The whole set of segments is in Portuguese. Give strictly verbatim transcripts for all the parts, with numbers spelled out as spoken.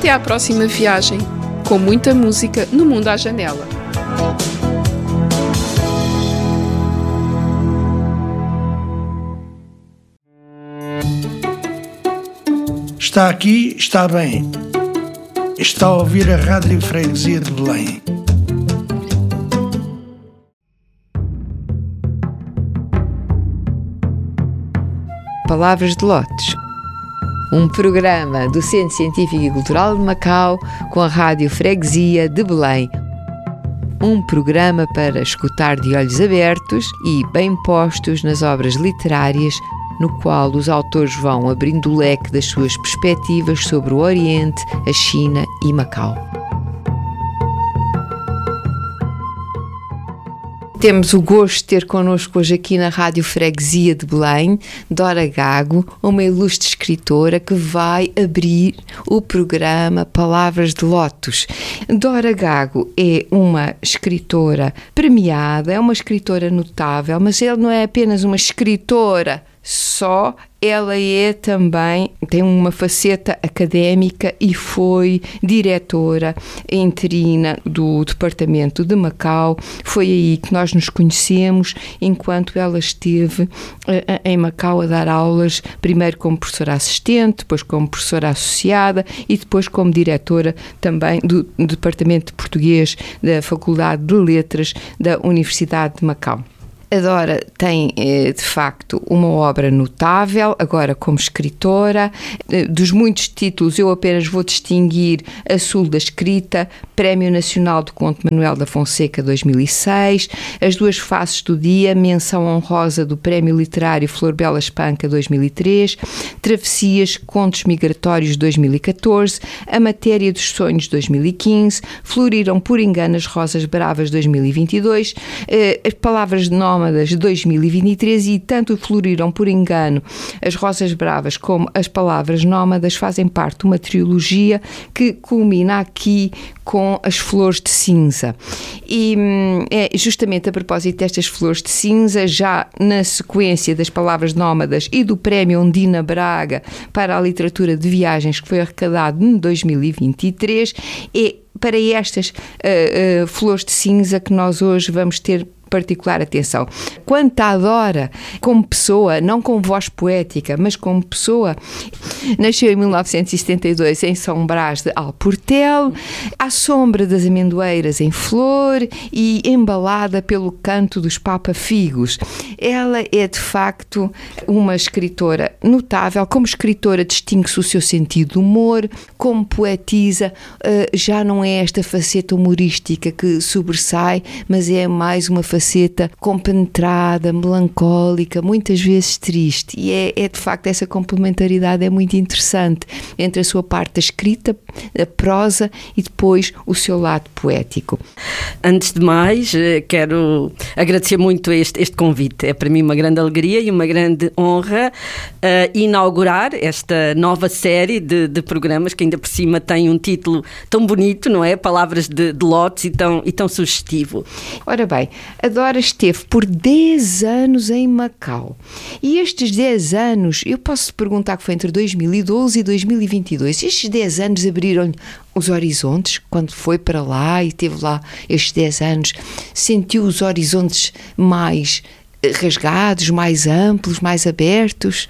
Até à próxima viagem, com muita música no Mundo à Janela. Está aqui, está bem. Está a ouvir a Rádio Freguesia de Belém. Palavras de Lotes, um programa do Centro Científico e Cultural de Macau com a Rádio Freguesia de Belém. Um programa para escutar de olhos abertos e bem postos nas obras literárias, no qual os autores vão abrindo o leque das suas perspectivas sobre o Oriente, a China e Macau. Temos o gosto de ter connosco hoje aqui na Rádio Freguesia de Belém Dora Gago, uma ilustre escritora que vai abrir o programa Palavras de Lotos. Dora Gago é uma escritora premiada, é uma escritora notável, mas ela não é apenas uma escritora só, ela é também, tem uma faceta académica e foi diretora interina do Departamento de Macau. Foi aí que nós nos conhecemos, enquanto ela esteve em Macau a dar aulas, primeiro como professora assistente, depois como professora associada e depois como diretora também do Departamento de Português da Faculdade de Letras da Universidade de Macau. A Dora tem, de facto, uma obra notável, agora como escritora. Dos muitos títulos, eu apenas vou distinguir A Sul da Escrita, Prémio Nacional do Conto Manuel da Fonseca dois mil e seis, As Duas Faces do Dia, menção honrosa do Prémio Literário Flor Bela Espanca dois mil e três, Travessias, Contos Migratórios dois mil e catorze, A Matéria dos Sonhos dois mil e quinze, Floriram por Engano as Rosas Bravas dois mil e vinte e dois, As Palavras de Nómadas dois mil e vinte e três, e tanto Floriram por Engano as Rosas Bravas como As Palavras Nómadas fazem parte de uma trilogia que culmina aqui com As Flores de Cinza. E é justamente a propósito destas Flores de Cinza, já na sequência das Palavras Nómadas e do Prémio Ondina Braga para a Literatura de Viagens, que foi arrecadado em dois mil e vinte e três, é para estas uh, uh, Flores de Cinza que nós hoje vamos ter particular atenção. Quanto à Dora, como pessoa, não como voz poética, mas como pessoa, nasceu em mil novecentos e setenta e dois em São Brás de Alportel, à sombra das amendoeiras em flor e embalada pelo canto dos papafigos. Ela é, de facto, uma escritora notável. Como escritora distingue-se o seu sentido de humor, como poetisa já não é esta faceta humorística que sobressai, mas é mais uma faceta compenetrada, melancólica, muitas vezes triste, e é, é de facto essa complementaridade é muito interessante entre a sua parte da escrita, a prosa e depois o seu lado poético. Antes de mais, quero agradecer muito este, este convite. É para mim uma grande alegria e uma grande honra uh, inaugurar esta nova série de, de programas que ainda por cima tem um título tão bonito, não é? Palavras de, de Lotes e tão, e tão sugestivo. Ora bem, a Dora esteve por dez anos em Macau. E estes dez anos, eu posso perguntar que foi entre dois mil e doze e dois mil e vinte e dois. Estes dez anos abriram-lhe os horizontes, quando foi para lá e esteve lá estes dez anos, sentiu os horizontes mais rasgados, mais amplos, mais abertos?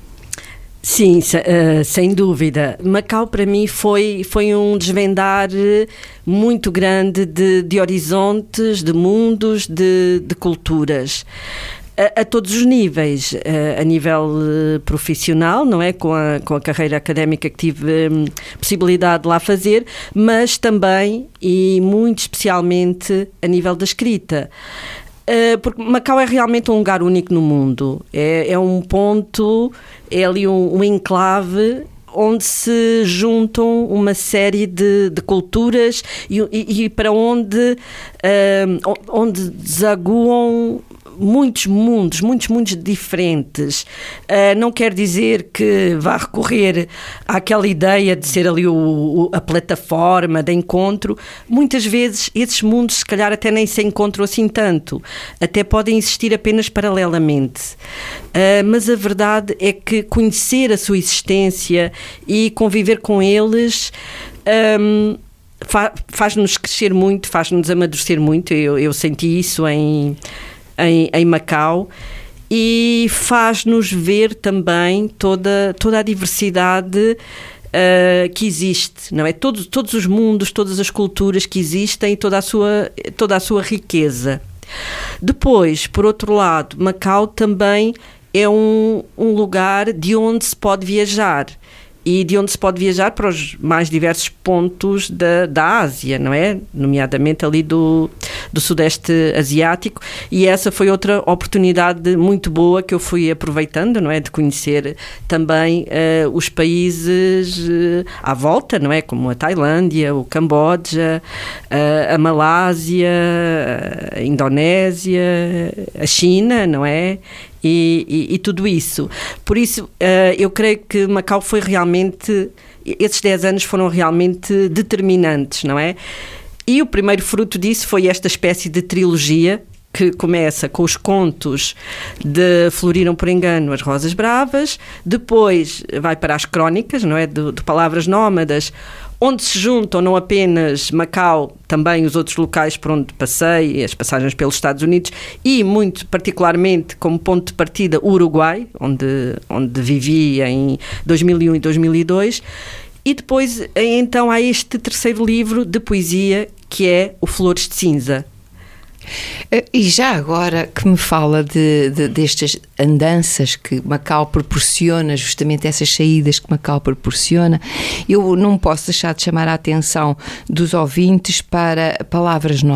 Sim, uh, sem dúvida. Macau para mim foi, foi um desvendar muito grande de, de horizontes, de mundos, de, de culturas. A, a todos os níveis, a, a nível uh, profissional, não é? Com a, com a carreira académica que tive um, possibilidade de lá fazer, mas também e muito especialmente a nível da escrita. Uh, porque Macau é realmente um lugar único no mundo, é, é um ponto, é ali um, um enclave onde se juntam uma série de, de culturas e, e, e para onde, uh, onde desaguam muitos mundos, muitos mundos diferentes. Uh, não quer dizer que vá recorrer àquela ideia de ser ali o, o, a plataforma de encontro. Muitas vezes esses mundos se calhar até nem se encontram assim tanto, até podem existir apenas paralelamente. Uh, mas a verdade é que conhecer a sua existência e conviver com eles um, fa- faz-nos crescer muito, faz-nos amadurecer muito. Eu, eu senti isso em, em, em Macau, e faz-nos ver também toda, toda a diversidade uh, que existe, não é? Todos, todos os mundos, todas as culturas que existem, toda a sua, toda a sua riqueza. Depois, por outro lado, Macau também é um, um lugar de onde se pode viajar, e de onde se pode viajar para os mais diversos pontos da, da Ásia, não é? Nomeadamente ali do, do Sudeste Asiático, e essa foi outra oportunidade muito boa que eu fui aproveitando, não é? De conhecer também uh, os países uh, à volta, não é? Como a Tailândia, o Camboja, uh, a Malásia, a Indonésia, a China, não é? E, e, e tudo isso. Por isso, uh, eu creio que Macau foi realmente, esses dez anos foram realmente determinantes, não é? E o primeiro fruto disso foi esta espécie de trilogia que começa com os contos de Floriram por Engano as Rosas Bravas, depois vai para as crónicas, não é? De, de Palavras Nómadas, onde se juntam não apenas Macau, também os outros locais por onde passei, as passagens pelos Estados Unidos, e muito particularmente como ponto de partida o Uruguai, onde, onde vivi em dois mil e um e dois mil e dois, e depois então há este terceiro livro de poesia que é o Flores de Cinza. E já agora que me fala de, de, destas andanças que Macau proporciona, justamente essas saídas que Macau proporciona, eu não posso deixar de chamar a atenção dos ouvintes para Palavras Novas.